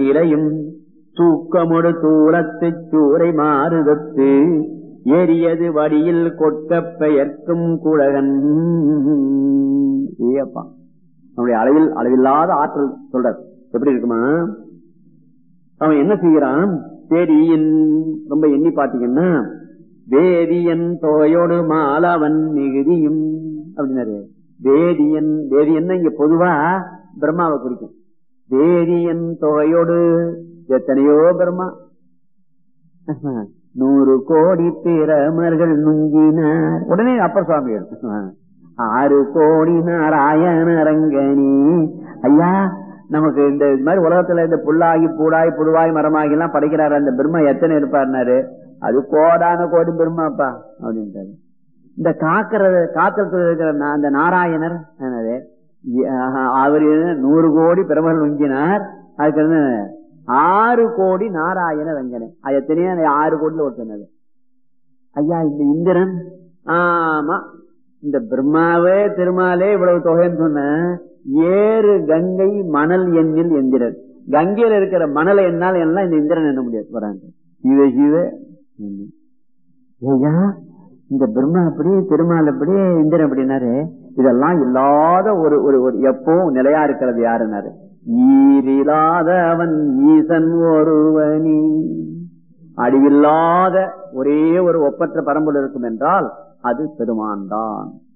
இலையும் தூக்கமொடு தூரத்துச் சூறை மாறுதத்து ஏறியது வடியில் கொட்க பெயர்க்கும் குழகன். ஏப்பா நம்முடைய அளவில்லாத ஆற்றல் சொல்ற எப்படி இருக்குமா? அவன் என்ன செய்யறான்? தேடியின் ரொம்ப எண்ணி பாத்தீங்கன்னா வேதியன் தொகையோடு மாலவன் மிகுதியும் அப்படின்னாரு. வேதியன் இங்க பொதுவா பிரம்மாவை குறிக்கும். வேதியன் தொகையோடு எத்தனையோ பிரம்மா 100 கோடி பிரமர்கள் நுங்கினார். உடனே அப்பர் சுவாமி 6 கோடி நாராயணரங்கனி. ஐயா நமக்கு இந்த மாதிரி உலகத்துல இந்த புல்லாகி பூடாய் புழுவாய் மரமாகி எல்லாம் படைக்கிறாரு அந்த பிரம்மா எத்தனை இருப்பாருனாரு? அது கோடான கோடி பிரம்மாப்பா அப்படின்ட்டாரு. இந்த காத்திரத்துல இருக்கிற அந்த நாராயணர் அவரு 100 கோடி பிரமர்கள் நுங்கினார். அதுக்கு 6 கோடி நாராயண ரங்கனே. அது எத்தனையோ 6 கோடியில ஒருத்தனது. ஐயா இந்த இந்திரன், ஆமா இந்த பிரம்மாவே திருமாலே இவ்வளவு தொகைன்னு சொன்ன ஏறு கங்கை மணல் எண்ணில் எந்திரன். கங்கையில இருக்கிற மணலை என்னால் எல்லாம் இந்த இந்திரன் என்ன முடியாது வராங்க. சிவ சிவ ஐயா இந்த பிரம்மா அப்படி திருமால் அப்படி இந்திரன் அப்படின்னாரு. இதெல்லாம் இல்லாத ஒரு எப்பவும் நிலையா இருக்கிறது யாருன்னாரு? ஈரில்லாத அவன் ஈசன் ஒருவனி. அடிவில்லாத ஒரே ஒரு ஒப்பற்ற பரம்பொருள் இருக்கும் என்றால் அது பெருமான் தான்.